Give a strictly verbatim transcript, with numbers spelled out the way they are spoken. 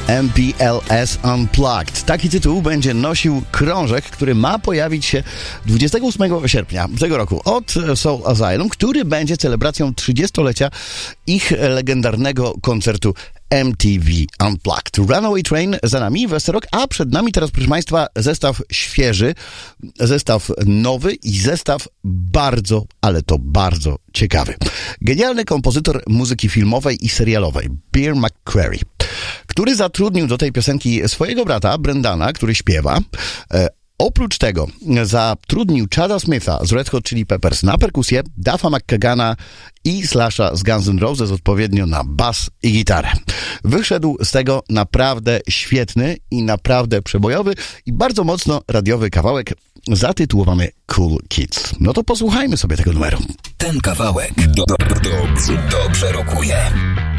M P L S Unplugged. Taki tytuł będzie nosił krążek, który ma pojawić się dwudziestego ósmego sierpnia tego roku od Soul Asylum, który będzie celebracją trzydziestolecia ich legendarnego koncertu M T V Unplugged. Runaway Train za nami, Westerok, a przed nami teraz, proszę Państwa, zestaw świeży, zestaw nowy i zestaw bardzo, ale to bardzo ciekawy. Genialny kompozytor muzyki filmowej i serialowej, Bear McCreary, który zatrudnił do tej piosenki swojego brata, Brendana, który śpiewa. E, Oprócz tego zatrudnił Chada Smitha z Red Hot Chili Peppers na perkusję, Duffa McKagana i Slasha z Guns N' Roses odpowiednio na bas i gitarę. Wyszedł z tego naprawdę świetny i naprawdę przebojowy i bardzo mocno radiowy kawałek zatytułowany Cool Kids. No to posłuchajmy sobie tego numeru. Ten kawałek do, do, dobrze, dobrze rokuje.